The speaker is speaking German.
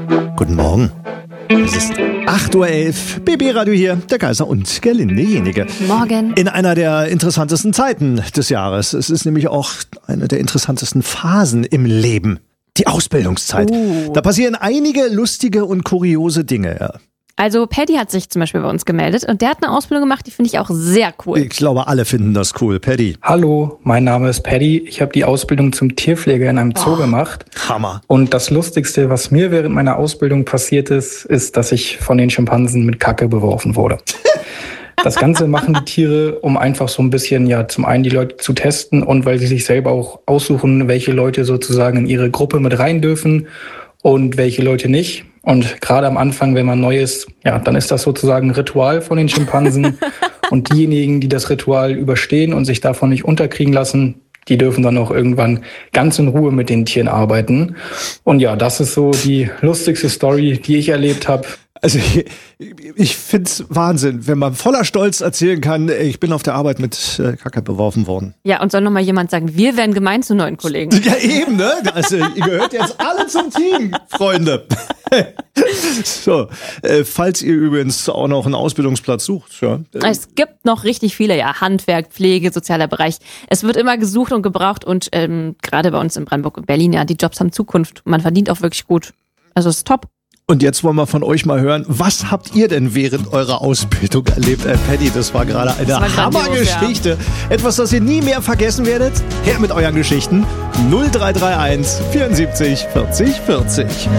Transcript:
Guten Morgen. Es ist 8.11 Uhr, BB Radio hier, der Kaiser und Gerlinde Jenige. Morgen. In einer der interessantesten Zeiten des Jahres. Es ist nämlich auch eine der interessantesten Phasen im Leben. Die Ausbildungszeit. Da passieren einige lustige und kuriose Dinge. Ja. Also Paddy hat sich zum Beispiel bei uns gemeldet und der hat eine Ausbildung gemacht, die finde ich auch sehr cool. Ich glaube, alle finden das cool. Paddy. Hallo, mein Name ist Paddy. Ich habe die Ausbildung zum Tierpfleger in einem Zoo gemacht. Hammer. Und das Lustigste, was mir während meiner Ausbildung passiert ist, dass ich von den Schimpansen mit Kacke beworfen wurde. Das Ganze machen die Tiere, um einfach so ein bisschen, ja, zum einen die Leute zu testen und weil sie sich selber auch aussuchen, welche Leute sozusagen in ihre Gruppe mit rein dürfen und welche Leute nicht. Und gerade am Anfang, wenn man neu ist, ja, dann ist das sozusagen ein Ritual von den Schimpansen. Und diejenigen, die das Ritual überstehen und sich davon nicht unterkriegen lassen, die dürfen dann auch irgendwann ganz in Ruhe mit den Tieren arbeiten. Und ja, das ist so die lustigste Story, die ich erlebt habe. Also ich find's Wahnsinn, wenn man voller Stolz erzählen kann, ich bin auf der Arbeit mit Kacke beworfen worden. Ja, und soll noch mal jemand sagen, wir werden gemein zu neuen Kollegen. Ja eben, ne? Also ihr gehört jetzt alle zum Team, Freunde. So, falls ihr übrigens auch noch einen Ausbildungsplatz sucht. Ja. Es gibt noch richtig viele, ja, Handwerk, Pflege, sozialer Bereich. Es wird immer gesucht und gebraucht und gerade bei uns in Brandenburg und Berlin, ja, die Jobs haben Zukunft. Man verdient auch wirklich gut. Also ist top. Und jetzt wollen wir von euch mal hören, was habt ihr denn während eurer Ausbildung erlebt? Paddy, das war gerade eine Hammergeschichte. Ja. Etwas, das ihr nie mehr vergessen werdet? Her mit euren Geschichten. 0331 74 40 40.